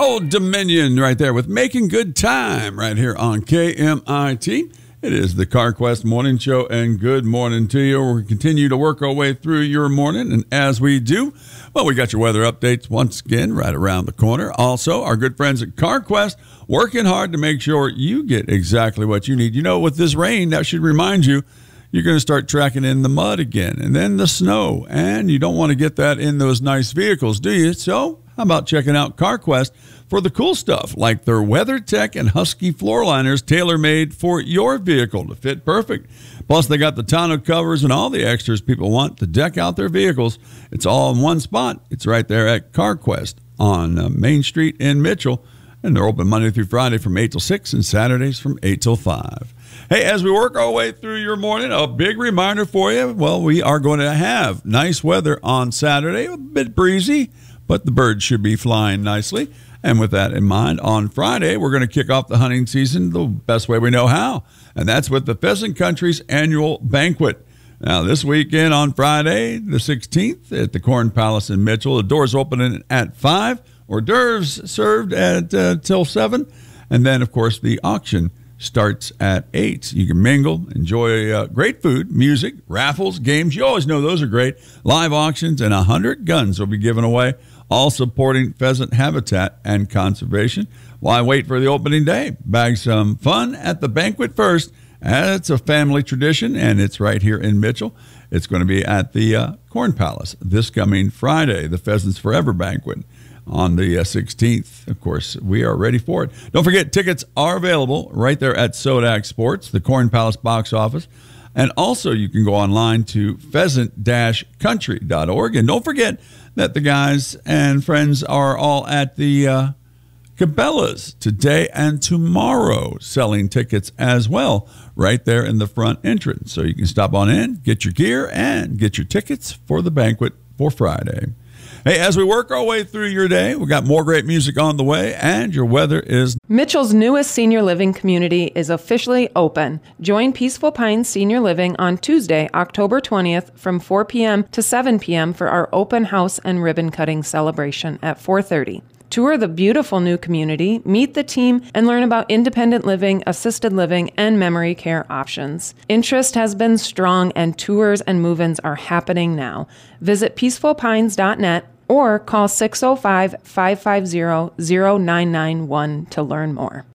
Old Dominion right there with Making Good Time right here on KMIT. It is the CarQuest Morning Show, and good morning to you. We'll continue to work our way through your morning, and as we do, well, we got your weather updates once again right around the corner. Also, our good friends at CarQuest working hard to make sure you get exactly what you need. You know, with this rain, that should remind you, you're going to start tracking in the mud again, and then the snow, and you don't want to get that in those nice vehicles, do you? So how about checking out CarQuest for the cool stuff, like their WeatherTech and Husky floor liners tailor-made for your vehicle to fit perfect. Plus, they got the tonneau covers and all the extras people want to deck out their vehicles. It's all in one spot. It's right there at CarQuest on Main Street in Mitchell, and they're open Monday through Friday from 8 till 6 and Saturdays from 8 till 5. Hey, as we work our way through your morning, a big reminder for you. Well, we are going to have nice weather on Saturday, a bit breezy, but the birds should be flying nicely. And with that in mind, on Friday, we're going to kick off the hunting season the best way we know how, and that's with the Pheasant Country's annual banquet. Now, this weekend on Friday, the 16th, at the Corn Palace in Mitchell, the doors opening at 5, hors d'oeuvres served at till 7, and then, of course, the auction starts at 8. You can mingle, enjoy great food, music, raffles, games. You always know those are great. Live auctions, and 100 guns will be given away, all supporting pheasant habitat and conservation. Why wait for the opening day? Bag some fun at the banquet first. It's a family tradition, and it's right here in Mitchell. It's going to be at the Corn Palace this coming Friday, the Pheasants Forever banquet on the 16th. Of course, we are ready for it. Don't forget, tickets are available right there at Sodak Sports, the Corn Palace box office. And also, you can go online to pheasant-country.org. And don't forget that the guys and friends are all at the Cabela's today and tomorrow, selling tickets as well right there in the front entrance. So you can stop on in, get your gear, and get your tickets for the banquet for Friday. Hey, as we work our way through your day, we got more great music on the way, and your weather is... Mitchell's newest senior living community is officially open. Join Peaceful Pines Senior Living on Tuesday, October 20th from 4 p.m. to 7 p.m. for our open house and ribbon cutting celebration at 4:30. Tour the beautiful new community, meet the team, and learn about independent living, assisted living, and memory care options. Interest has been strong, and tours and move-ins are happening now. Visit peacefulpines.net or call 605-550-0991 to learn more.